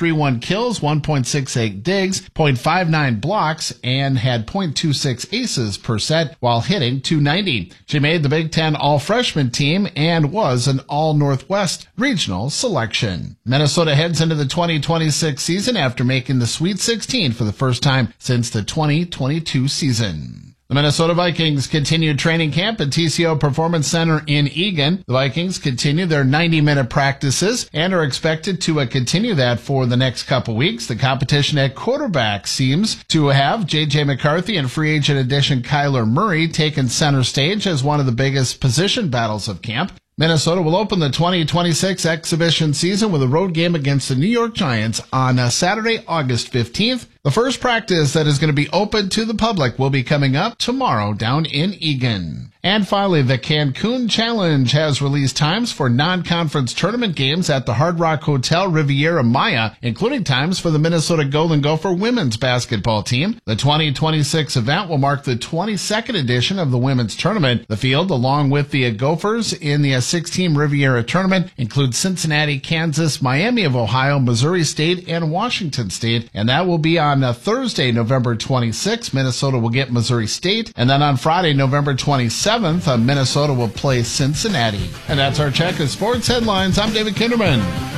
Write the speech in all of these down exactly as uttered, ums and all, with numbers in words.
three one kills, one point six eight digs, zero point five nine blocks, and had zero point two six aces per set while hitting two ninety. She made the Big Ten All-Freshman team and was an All-Northwest regional selection. Minnesota heads into the twenty twenty-six season after making the Sweet sixteen for the first time since the twenty twenty-two season. The Minnesota Vikings continue training camp at T C O Performance Center in Eagan. The Vikings continue their ninety-minute practices and are expected to uh, continue that for the next couple weeks. The competition at quarterback seems to have J J McCarthy and free agent addition Kyler Murray taken center stage as one of the biggest position battles of camp. Minnesota will open the twenty twenty-six exhibition season with a road game against the New York Giants on uh, Saturday, August fifteenth. The first practice that is going to be open to the public will be coming up tomorrow down in Eagan. And finally, the Cancun Challenge has released times for non-conference tournament games at the Hard Rock Hotel Riviera Maya, including times for the Minnesota Golden Gopher women's basketball team. The twenty twenty-six event will mark the twenty-second edition of the women's tournament. The field, along with the Gophers in the six-team Riviera tournament, includes Cincinnati, Kansas, Miami of Ohio, Missouri State, and Washington State. And that will be on uh, Thursday, November twenty-sixth. Minnesota will get Missouri State. And then on Friday, November twenty-seventh, uh, Minnesota will play Cincinnati. And that's our check of sports headlines. I'm David Kinderman.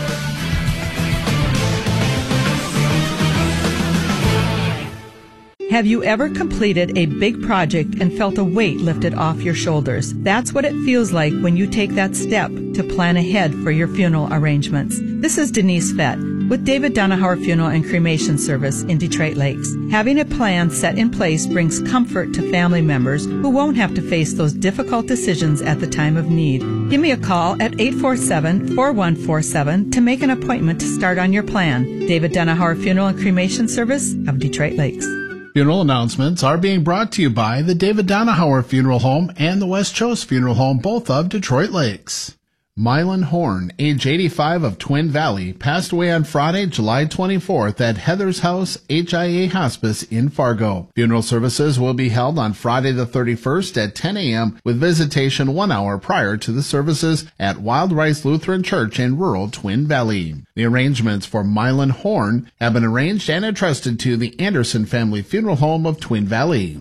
Have you ever completed a big project and felt a weight lifted off your shoulders? That's what it feels like when you take that step to plan ahead for your funeral arrangements. This is Denise Fett with David Donahauer Funeral and Cremation Service in Detroit Lakes. Having a plan set in place brings comfort to family members who won't have to face those difficult decisions at the time of need. Give me a call at eight four seven, four one four seven to make an appointment to start on your plan. David Donahauer Funeral and Cremation Service of Detroit Lakes. Funeral announcements are being brought to you by the David Donahauer Funeral Home and the West Choate Funeral Home, both of Detroit Lakes. Mylan Horn, age eighty-five, of Twin Valley, passed away on Friday, July twenty-fourth at Heather's House H I A Hospice in Fargo. Funeral services will be held on Friday the thirty-first at ten a.m. with visitation one hour prior to the services at Wild Rice Lutheran Church in rural Twin Valley. The arrangements for Mylan Horn have been arranged and entrusted to the Anderson Family Funeral Home of Twin Valley.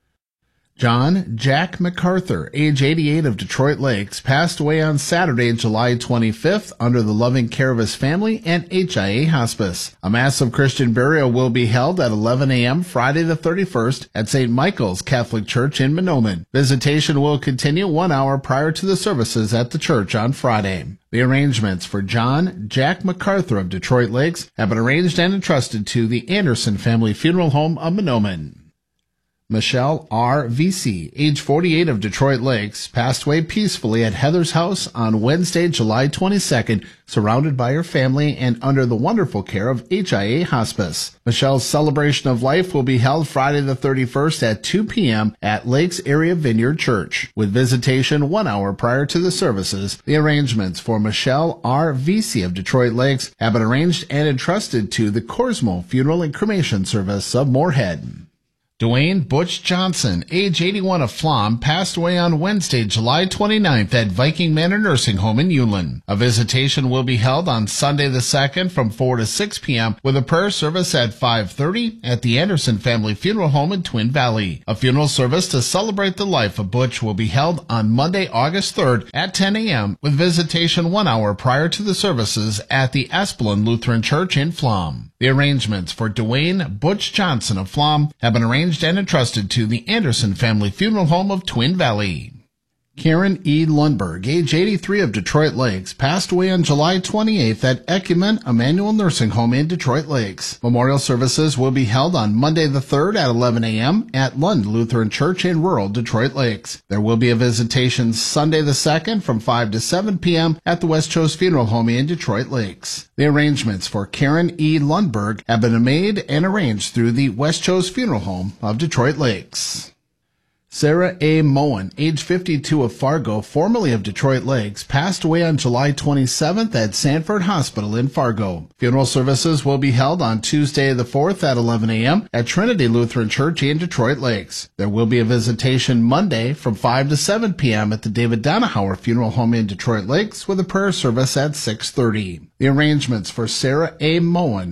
John Jack MacArthur, age eighty-eight, of Detroit Lakes, passed away on Saturday, July twenty-fifth, under the loving care of his family and H I A Hospice. A massive Christian burial will be held at eleven a.m. Friday the thirty-first at Saint Michael's Catholic Church in Mahnomen. Visitation will continue one hour prior to the services at the church on Friday. The arrangements for John Jack MacArthur of Detroit Lakes have been arranged and entrusted to the Anderson Family Funeral Home of Mahnomen. Michelle R. Vesey, age forty-eight, of Detroit Lakes, passed away peacefully at Heather's house on Wednesday, July twenty-second, surrounded by her family and under the wonderful care of H I A Hospice. Michelle's celebration of life will be held Friday the thirty-first at two p.m. at Lakes Area Vineyard Church, with visitation one hour prior to the services. The arrangements for Michelle R. Vesey of Detroit Lakes have been arranged and entrusted to the Corsmo Funeral and Cremation Service of Moorhead. Dwayne Butch Johnson, age eighty-one, of Flom, passed away on Wednesday, July twenty-ninth at Viking Manor Nursing Home in Ulen. A visitation will be held on Sunday the second from four to six p.m. with a prayer service at five thirty at the Anderson Family Funeral Home in Twin Valley. A funeral service to celebrate the life of Butch will be held on Monday, August third at ten a.m. with visitation one hour prior to the services at the Esplin Lutheran Church in Flom. The arrangements for Dwayne Butch Johnson of Flom have been arranged and entrusted to the Anderson Family Funeral Home of Twin Valley. Karen E. Lundberg, age eighty-three, of Detroit Lakes, passed away on July twenty-eighth at Ecumen Emmanuel Nursing Home in Detroit Lakes. Memorial services will be held on Monday the third at eleven a.m. at Lund Lutheran Church in rural Detroit Lakes. There will be a visitation Sunday the second from five to seven p.m. at the West Choate Funeral Home in Detroit Lakes. The arrangements for Karen E. Lundberg have been made and arranged through the West Choate Funeral Home of Detroit Lakes. Sarah A. Moen, age fifty-two, of Fargo, formerly of Detroit Lakes, passed away on July twenty-seventh at Sanford Hospital in Fargo. Funeral services will be held on Tuesday the fourth at eleven a.m. at Trinity Lutheran Church in Detroit Lakes. There will be a visitation Monday from five to seven p.m. at the David Donahauer Funeral Home in Detroit Lakes with a prayer service at six thirty. The arrangements for Sarah A. Moen